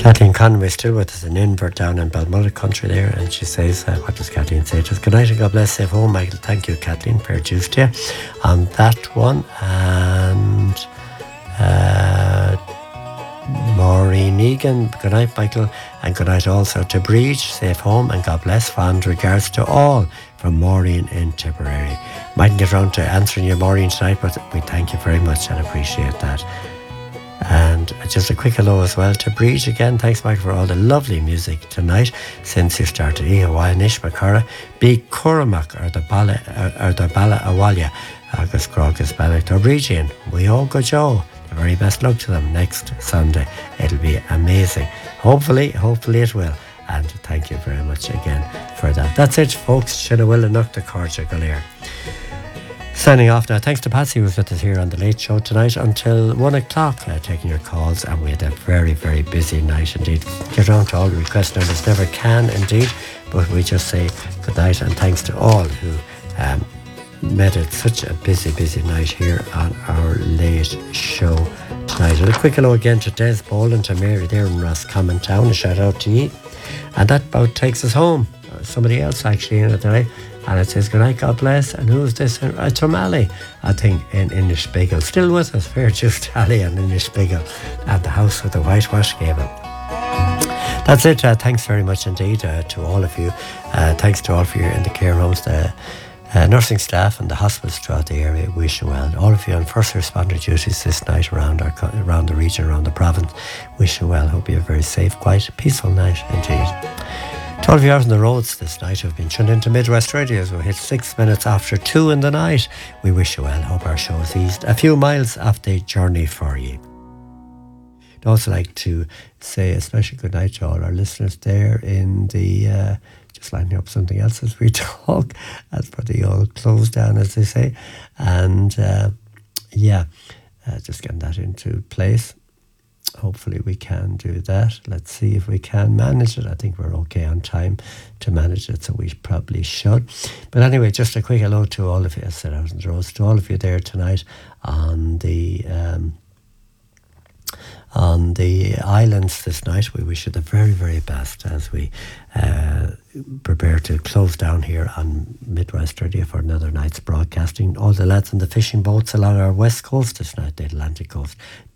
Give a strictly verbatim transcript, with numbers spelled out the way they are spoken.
Kathleen Conway still with us in Invert down in Balmullet country there, and she says, uh, what does Kathleen say to us? Good night and God bless, safe home, Michael. Thank you, Kathleen, fair dues to you on that one. And uh, Maureen Egan, good night, Michael, and good night also to Breach, safe home and God bless. Fond regards to all from Maureen in Tipperary. Mightn't get round to answering you, Maureen, tonight, but we thank you very much and appreciate that. And just a quick hello as well to Breach again. Thanks, Michael, for all the lovely music tonight since you started. Ihawa Nish Makara, Be Kuramak, or the Bala, or the Bala Awalia, Agus Grogus Balak Breachian. We all go Joe. The very best luck to them next Sunday. It'll be amazing. Hopefully, hopefully it will. And thank you very much again for that. That's it, folks. Should have will enough the cards are here. Signing off now. Thanks to Patsy who was with us here on the Late Show tonight until one o'clock, uh, taking your calls, and we had a very, very busy night indeed. Get around to all the request numbers, never can indeed, but we just say good night and thanks to all who um, made it such a busy, busy night here on our Late Show tonight. And a quick hello again to Des Boland, to Mary there in Roscommon Town. A shout out to you. And that about takes us home. Uh, somebody else actually in it tonight. And it says, good night, God bless. And who's this? Uh, Tomali, I think, in Inishbiggle. Still with us, fair just Ali and Inishbiggle. And the house with the whitewash gable. That's it. Uh, thanks very much indeed uh, to all of you. Uh, thanks to all of you in the care homes, the uh, nursing staff and the hospitals throughout the area. Wish you well. All of you on first responder duties this night around our around the region, around the province. Wish you well. Hope you have a very safe, quiet, peaceful night indeed. To all of you out on the roads this night who have been tuned into Midwest Radio as we hit six minutes after two in the night, we wish you well. Hope our show has eased a few miles off the journey for you. I'd also like to say a special good night to all our listeners there in the, uh, just lining up something else as we talk, as per the old close down, as they say. And uh, yeah, uh, just getting that into place. Hopefully we can do that. Let's see if we can manage it. I think we're okay on time to manage it, so we probably should. But anyway, just a quick hello to all of you. I said out on the roads, to all of you there tonight on the um, on the islands this night. We wish you the very, very best as we uh, prepare to close down here on Midwest Radio for another night's broadcasting. All the lads on the fishing boats along our west coast this night, the Atlantic coast.